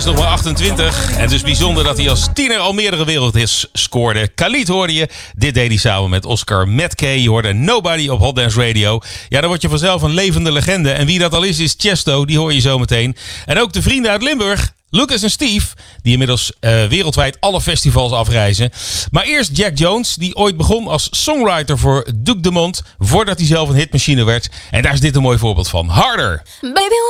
is nog maar 28 en dus bijzonder dat hij als tiener al meerdere wereldhits scoorde. Khalid hoorde je, dit deed hij samen met Oscar Metcalfe. Je hoorde Nobody op Hot Dance Radio. Ja, dan word je vanzelf een levende legende. En wie dat al is Chesto, die hoor je zo meteen. En ook de vrienden uit Limburg, Lucas en Steve, die inmiddels wereldwijd alle festivals afreizen. Maar eerst Jack Jones, die ooit begon als songwriter voor Duke Dumont, voordat hij zelf een hitmachine werd. En daar is dit een mooi voorbeeld van. Harder! Baby,